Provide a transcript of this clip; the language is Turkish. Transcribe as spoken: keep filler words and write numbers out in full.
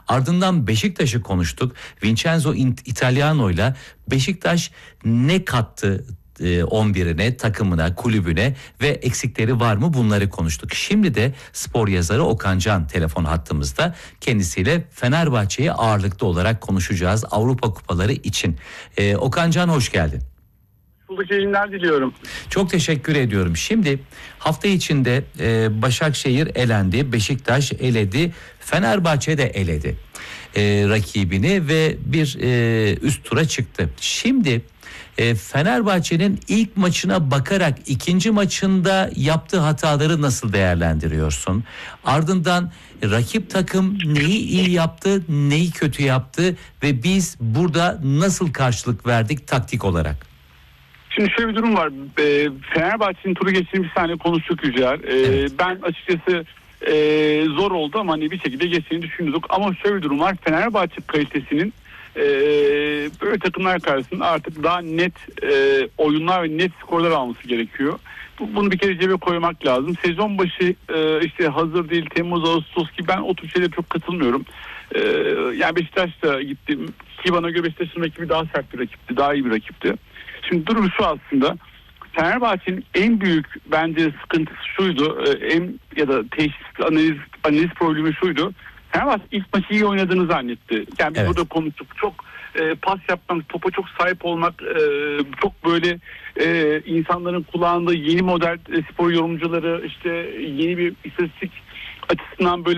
Ardından Beşiktaş'ı konuştuk. Vincenzo Italiano ile Beşiktaş ne kattı on birine, takımına, kulübüne ve eksikleri var mı, bunları konuştuk. Şimdi de spor yazarı Okan Can telefon hattımızda. Kendisiyle Fenerbahçe'yi ağırlıklı olarak konuşacağız Avrupa Kupaları için. Ee, Okan Can, hoş geldin. Bulduk, yayınlar diliyorum. Çok teşekkür ediyorum. Şimdi hafta içinde e, Başakşehir elendi, Beşiktaş eledi, Fenerbahçe de eledi e, rakibini ve bir e, üst tura çıktı. Şimdi e, Fenerbahçe'nin ilk maçına bakarak ikinci maçında yaptığı hataları nasıl değerlendiriyorsun? Ardından rakip takım neyi iyi yaptı, neyi kötü yaptı ve biz burada nasıl karşılık verdik taktik olarak? Şimdi şöyle bir durum var. E, Fenerbahçe'nin turu geçtiğini bir saniye konuştuk Yücel. E, evet. Ben açıkçası e, zor oldu ama hani bir şekilde geçtiğini düşünüyorduk. Ama şöyle bir durum var. Fenerbahçe kalitesinin e, böyle takımlar karşısında artık daha net e, oyunlar ve net skorlar alması gerekiyor. Bunu bir kere cebe koymak lazım. Sezon başı e, işte hazır değil, Temmuz, Ağustos gibi, ben o tür şeylere çok katılmıyorum. E, yani Beşiktaş'ta gittim ki bana göre Beşiktaş'ın rakibi daha sert bir rakipti, daha iyi bir rakipti. Şimdi durum şu aslında. Fenerbahçe'nin en büyük bence sıkıntısı şuydu. En ya da teşhis analiz analiz problemi şuydu. Fenerbahçe ilk maçı iyi oynadığını zannetti. Yani biz evet. burada konuştuk. Çok e, pas yapmak, topa çok sahip olmak, e, çok böyle e, insanların kullandığı yeni model e, spor yorumcuları, işte yeni bir istatistik açısından böyle